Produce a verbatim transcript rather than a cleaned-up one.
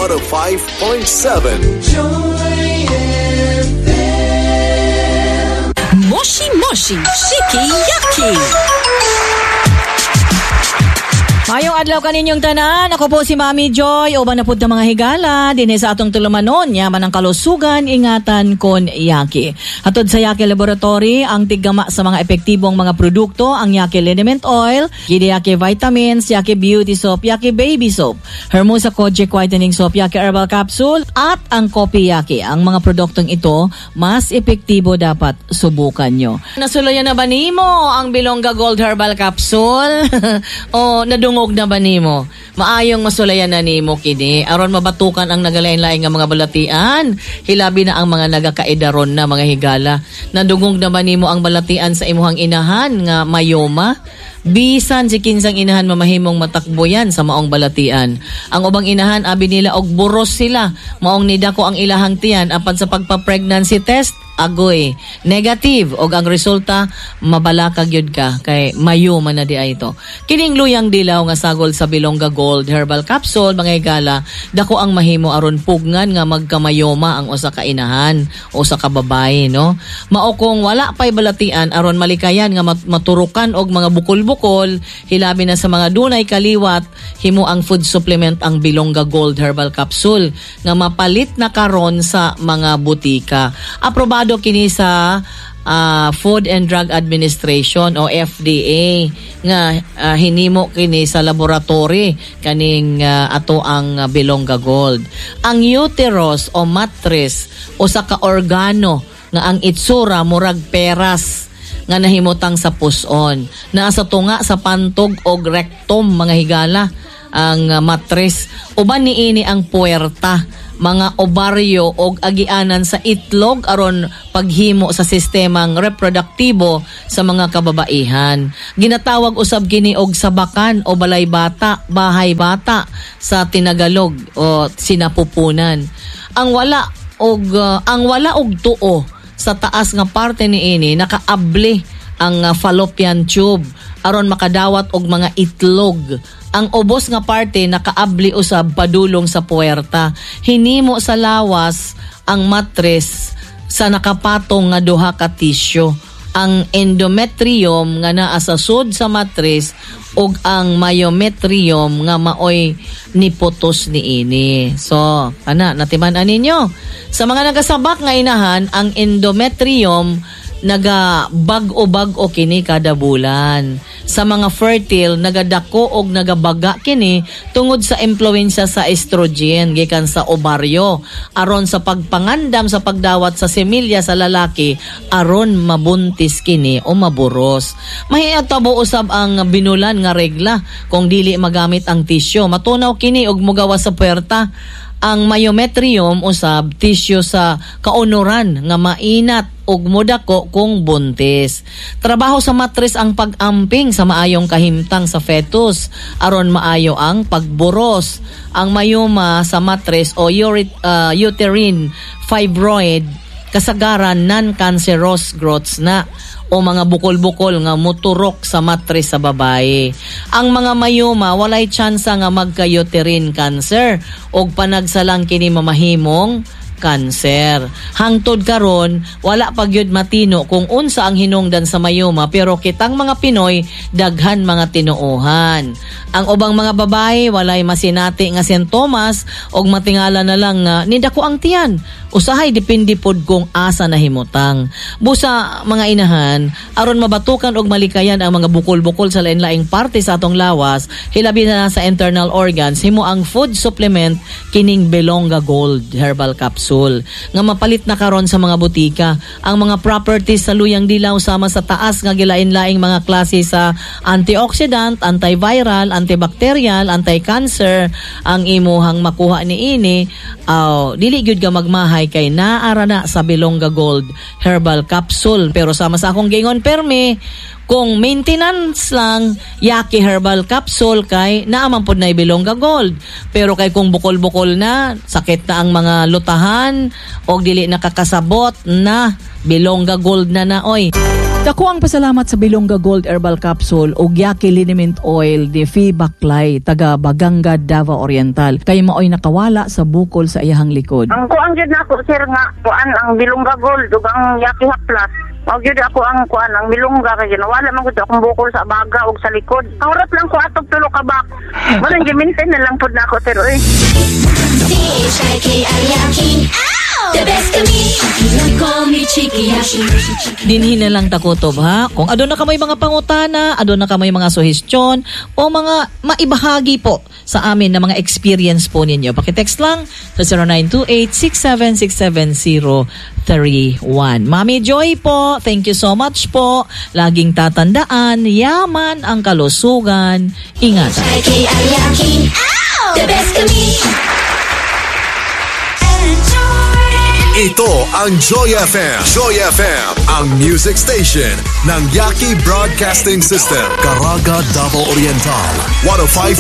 one oh five point seven. Moshi Moshi Shiki Yaki. Mayong adlaw kaninyong tanan, ako po si Mami Joy, uban na po ng mga higala, din sa atong tulumanon, yaman ang kalusugan, ingatan kon Yaki. Hatod sa Yaki Laboratory, ang tiggama sa mga epektibong mga produkto, ang Yaki Liniment Oil, Gidi Yaki Vitamins, Yaki Beauty Soap, Yaki Baby Soap, Hermosa Kojic Whitening Soap, Yaki Herbal Capsule, at ang Kopi Yaki. Ang mga produktong ito, mas epektibo dapat subukan nyo. Nasulayan na ba nimo ang Bilongga Gold Herbal Capsule? O nadung Ungog na ba nimo? Maayong masulayan na nimo kini aron mabatukan ang nagalain-lain nga mga balatian. Hilabi na ang mga nagakaidaron na mga higala. Nadungog na ba nimo ang balatian sa imuhang inahan nga mayoma? Bisan si kinsang inahan mamahimong matakbo yan sa maong balatian. Ang ubang inahan abi nila og buros sila. Maong nidako ang ilahang tiyan apan sa pagpa-pregnancy test agoy negative og ang resulta mabalakag yun ka kay mayo man na di ay ito. Kining luyang dilaw nga sagol sa Bilongga Gold Herbal Capsule mga higala dako ang mahimo aron pugngan nga magkamayoma ang usa ka inahan o usa ka babae no. Mao kung wala pay balatian aron malikayan nga maturukan og mga bukol-bukol hilabi na sa mga dunay kaliwat himo ang food supplement ang Bilongga Gold Herbal Capsule nga mapalit na karon sa mga butika. Aprobado kini sa uh, Food and Drug Administration o F D A nga uh, hinimo kini sa laboratory kaning uh, ato ang uh, Bilongga Gold. Ang uterus o mattress usa ka organo nga ang itsura murag peras nga nahimutang sa puson. Naa sa tunga sa pantog o rectum mga higala ang uh, mattress. Uban niini ang puwerta mga obaryo og agianan sa itlog aron paghimo sa sistemang reproduktibo sa mga kababaihan. Ginatawag usab kini og sabakan o balay bata, bahay bata sa tinagalog o sinapupunan. Ang wala og uh, ang wala og tuo sa taas nga parte niini nakaabli ang uh, fallopian tube aron makadawat og mga itlog. Ang ubos nga parte nakaabli usab padulong sa puwerta. Hinimo sa lawas ang mattress sa nakapatong nga duha ka tissue. Ang endometrium nga naa sa sud sa mattress ug ang myometrium nga maoy niputos niini. So, ana natiman-an ninyo. Sa mga nagasabak nga inahan, ang endometrium naga-bag-o-bag-o kini kada bulan. Sa mga fertile, nagadako og nagabaga kini tungod sa impluwensya sa estrogen gikan sa obaryo aron sa pagpangandam sa pagdawat sa semilya sa lalaki aron mabuntis kini o maburos. Mahitabo usab ang binulan nga regla kung dili magamit ang tissue. Matunaw kini og mugawas sa puwerta. Ang myometrium usab tissue sa kaunuran nga mainat ug modako kung buntis. Trabaho sa mattress ang pag-amping sa maayong kahimtang sa fetus aron maayo ang pagburos. Ang mayoma sa mattress o uri- uh, uterine fibroid kasagaran non-cancerous growths na o mga bukol-bukol nga muturok sa mattress sa babae. Ang mga mayoma walay tsansa nga magka-uterine cancer og panagsalang kini mamahimong cancer. Hangtod karon wala pa gyud matino kung unsa ang hinungdan sa mayoma pero kitang mga Pinoy daghan mga tinuohan. Ang ubang mga babae walay masinati nga sintomas og matingala na lang nga nidako ang tiyan. Usahay depende pod kung asa nahimutang. Busa mga inahan aron mabatukan og malikayan ang mga bukol-bukol sa lain-laing parte sa atong lawas, hilabi na sa internal organs, himo ang food supplement kining Bilongga Gold Herbal Capsule nga mapalit na karon sa mga butika. Ang mga properties sa luyang dilaw sama sa taas nga gilain-laing mga klase sa antioxidant, antiviral, antibacterial, anti-cancer ang imuhang makuha niini. Uh, dili gyud ka magmahay kay naara na sa Bilongga Gold Herbal Capsule. Pero sama sa akong gingon permi, kung maintenance lang, Yaki Herbal Capsule kay naaman pod na Bilongga Gold. Pero kay kung bukol-bukol na, sakit na ang mga lutahan o dili nakakasabot na Bilongga Gold na na oy. Dako ang pasalamat sa Bilonga Gold Herbal Capsule o Yaki Liniment Oil de Fee Baklay, taga Baganga, Davao Oriental. Kay maoy nakawala sa bukol sa iyahang likod. Ang kuang gyud nako sir nga kuan ang Bilonga Gold ug ang Yaki Haplas. Mao gyud ako ang kuan ang Bilonga kay wala man gud akong bukol sa baga ug sa likod. Kaurat lang ko atog tulo ka bak. Wala gi-maintain na lang pud nako sir oy. C H I K I Yaki. The best to me. You call me Chiki Yashi. Dinhin na lang takutob ha. Kung adon na ka may mga pangutana, adon na ka may mga suhestyon o mga maibahagi po sa amin na mga experience po ninyo. Pakitext lang sa zero nine two eight, six seven six seven zero three one. Mami Joy po, thank you so much po. Laging tatandaan, yaman ang kalusugan. Ingat. C H I K I Yaki. The best to me. Ito ang Joy F M. Joy F M, ang music station ng Yaki Broadcasting System. Caraga, Davao Oriental. one oh five